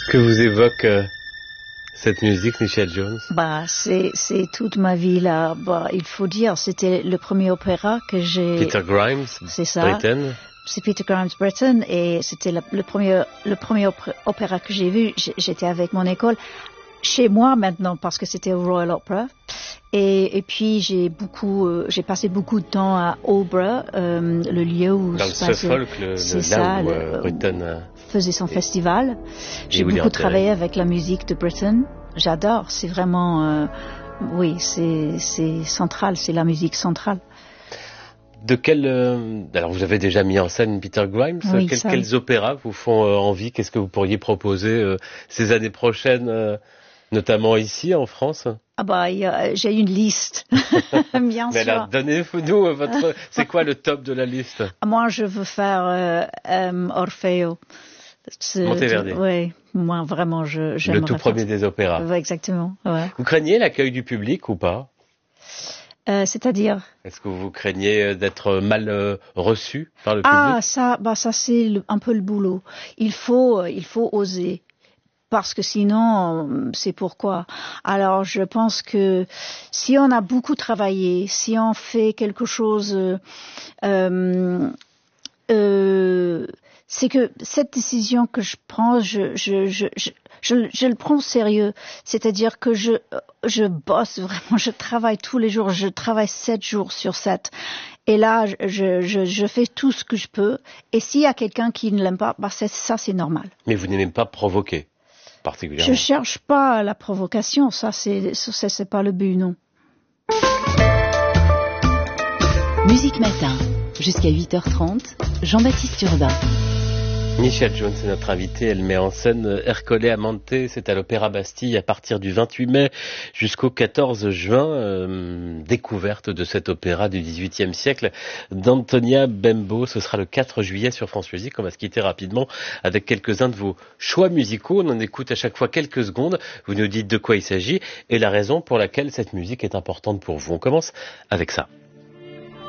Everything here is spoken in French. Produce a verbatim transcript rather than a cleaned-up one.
Que vous évoque euh, cette musique, Michelle Jones? Bah, c'est, c'est toute ma vie là. Bah, il faut dire, c'était le premier opéra que j'ai. Peter Grimes, c'est ça. Britain. C'est Peter Grimes, Britain, et c'était la, le premier, le premier opéra que j'ai vu. J'étais avec mon école chez moi maintenant parce que c'était au Royal Opera. Et, et puis j'ai beaucoup, euh, j'ai passé beaucoup de temps à Aldeburgh, euh, le lieu où dans le Suffolk, le, le, là ça, où euh, Britain euh, faisait son festival. J'ai beaucoup travaillé avec la musique de Britain. J'adore. C'est vraiment, euh, oui, c'est, c'est central. C'est la musique centrale. De quel, euh, alors vous avez déjà mis en scène Peter Grimes. Oui, quel, quels opéras vous font euh, envie? Qu'est-ce que vous pourriez proposer euh, ces années prochaines, euh, notamment ici en France? Ah bah, y a, j'ai une liste, bien Mais sûr. alors, donnez-nous votre. C'est quoi le top de la liste? Moi, je veux faire euh, euh, Orfeo. Monteverdi. Oui, moi vraiment, je j'aimerais. Le tout premier des opéras. Ouais, exactement. Ouais. Vous craignez l'accueil du public ou pas? Euh, c'est-à-dire? Est-ce que vous craignez d'être mal euh, reçu par le public? Ah, ça, bah ça c'est le, un peu le boulot. Il faut, il faut oser. Parce que sinon, c'est pourquoi. Alors, je pense que si on a beaucoup travaillé, si on fait quelque chose, euh, euh, c'est que cette décision que je prends, je, je, je, je, je, je le prends au sérieux. C'est-à-dire que je, je bosse vraiment, je travaille tous les jours, je travaille sept jours sur sept. Et là, je, je, je fais tout ce que je peux. Et s'il y a quelqu'un qui ne l'aime pas, bah c'est, ça, c'est normal. Mais vous n'aimez pas provoquer? Je cherche pas la provocation, ça c'est, ça c'est pas le but, non. Musique Matin, jusqu'à huit heures trente, Jean-Baptiste Urbain. Michelle Jones est notre invitée, elle met en scène Ercole Amante, c'est à l'Opéra Bastille à partir du vingt-huit mai jusqu'au quatorze juin, euh, découverte de cet opéra du dix-huitième siècle d'Antonia Bembo. Ce sera le quatre juillet sur France Musique. On va se quitter rapidement avec quelques-uns de vos choix musicaux. On en écoute à chaque fois quelques secondes, vous nous dites de quoi il s'agit et la raison pour laquelle cette musique est importante pour vous. On commence avec ça.